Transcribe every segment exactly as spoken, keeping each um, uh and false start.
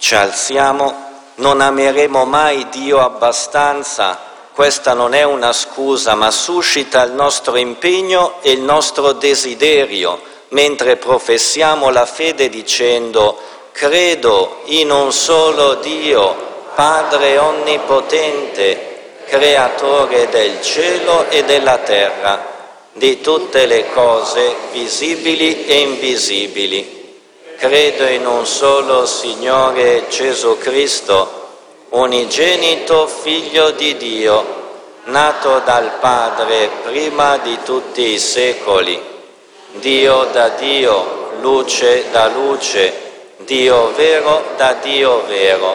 Ci alziamo, non ameremo mai Dio abbastanza, questa non è una scusa, ma suscita il nostro impegno e il nostro desiderio, mentre professiamo la fede dicendo: credo in un solo Dio, Padre onnipotente, creatore del cielo e della terra, di tutte le cose visibili e invisibili. Credo in un solo Signore Gesù Cristo, unigenito Figlio di Dio, nato dal Padre prima di tutti i secoli, Dio da Dio, luce da luce, Dio vero da Dio vero,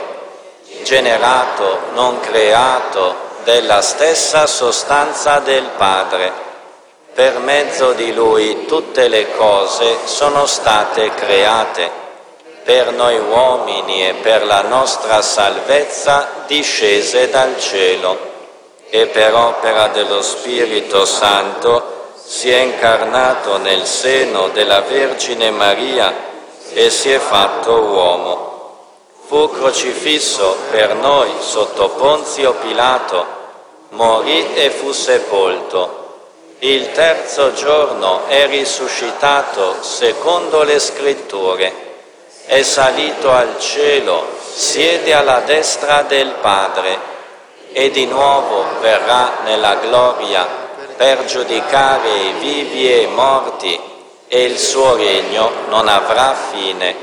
generato, non creato, della stessa sostanza del Padre. Per mezzo di Lui tutte le cose sono state create, per noi uomini e per la nostra salvezza discese dal cielo, e per opera dello Spirito Santo si è incarnato nel seno della Vergine Maria e si è fatto uomo. Fu crocifisso per noi sotto Ponzio Pilato, morì e fu sepolto. Il terzo giorno è risuscitato secondo le Scritture, è salito al cielo, siede alla destra del Padre e di nuovo verrà nella gloria per giudicare i vivi e i morti, e il suo regno non avrà fine.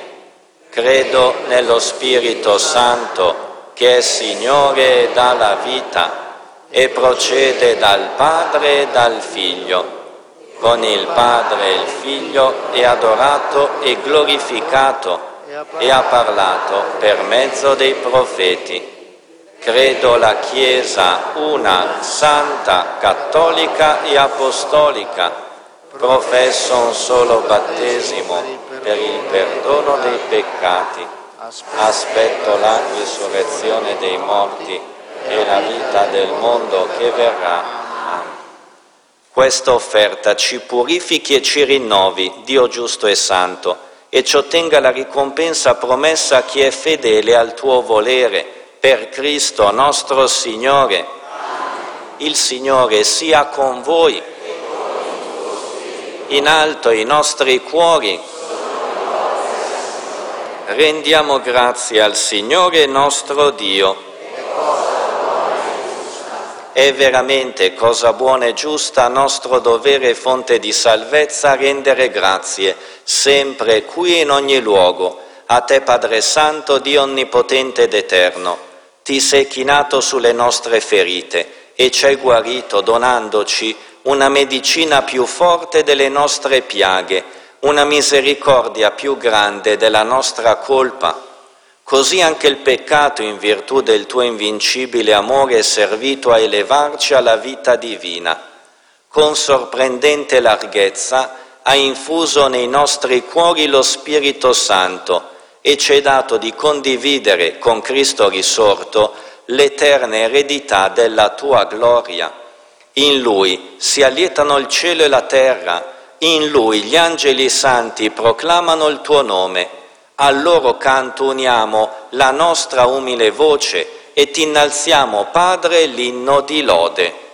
Credo nello Spirito Santo, che è Signore e dà la vita, e procede dal Padre e dal Figlio. Con il Padre e il Figlio è adorato e glorificato e ha parlato per mezzo dei profeti. Credo la Chiesa una, santa, cattolica e apostolica. Professo un solo battesimo per il perdono dei peccati. Aspetto la risurrezione dei morti e la vita del mondo che verrà. Amen. Questa offerta ci purifichi e ci rinnovi, Dio giusto e santo, e ci ottenga la ricompensa promessa a chi è fedele al tuo volere, per Cristo nostro Signore. Il Signore sia con voi, in alto i nostri cuori. Rendiamo grazie al Signore nostro Dio. È veramente cosa buona e giusta, nostro dovere e fonte di salvezza, rendere grazie, sempre, qui e in ogni luogo, a te Padre Santo, Dio onnipotente ed eterno. Ti sei chinato sulle nostre ferite e ci hai guarito donandoci una medicina più forte delle nostre piaghe, una misericordia più grande della nostra colpa. Così anche il peccato, in virtù del tuo invincibile amore, è servito a elevarci alla vita divina. Con sorprendente larghezza ha infuso nei nostri cuori lo Spirito Santo e ci è dato di condividere con Cristo risorto l'eterna eredità della tua gloria. In Lui si allietano il cielo e la terra, in Lui gli angeli santi proclamano il tuo nome. Al loro canto uniamo la nostra umile voce e ti innalziamo, Padre, l'inno di lode.